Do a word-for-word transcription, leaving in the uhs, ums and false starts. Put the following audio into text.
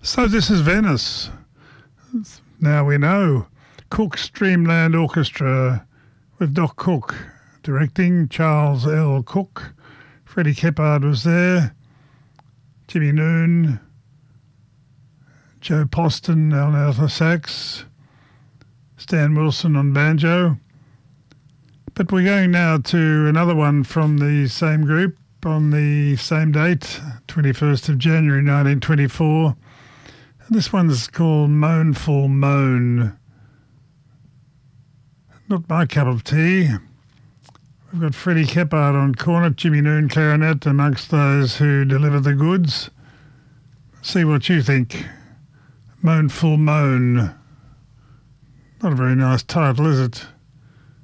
So this is Venice. Now we know. Cook's Dreamland Orchestra with Doc Cook directing, Charles L. Cook. Freddie Keppard was there. Jimmy Noon. Joe Poston on alto sax. Stan Wilson on banjo. But we're going now to another one from the same group on the same date, twenty-first of January nineteen twenty-four. And this one's called Moanful Moan. Not my cup of tea. We've got Freddie Keppard on cornet, Jimmy Noon clarinet, amongst those who deliver the goods. See what you think. Moanful Moan. Not a very nice title, is it?